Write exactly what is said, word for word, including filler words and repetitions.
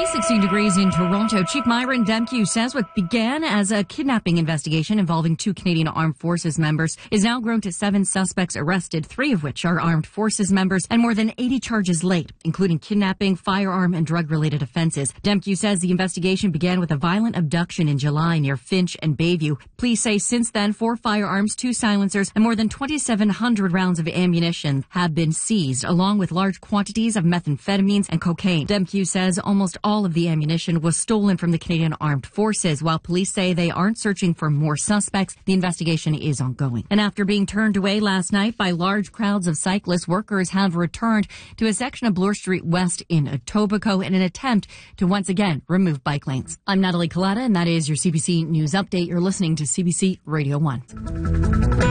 sixteen degrees in Toronto. Chief Myron Demkiw says what began as a kidnapping investigation involving two Canadian Armed Forces members is now grown to seven suspects arrested, three of which are Armed Forces members, and more than eighty charges laid, including kidnapping, firearm, and drug-related offenses. Demkiw says the investigation began with a violent abduction in July near Finch and Bayview. Police say since then, four firearms, two silencers, and more than twenty-seven hundred rounds of ammunition have been seized, along with large quantities of methamphetamines and cocaine. Demkiw says almost all of the ammunition was stolen from the Canadian Armed Forces. While police say they aren't searching for more suspects, the investigation is ongoing. And after being turned away last night by large crowds of cyclists, workers have returned to a section of Bloor Street West in Etobicoke in an attempt to once again remove bike lanes. I'm Natalie Collada, and that is your C B C News Update. You're listening to C B C Radio one.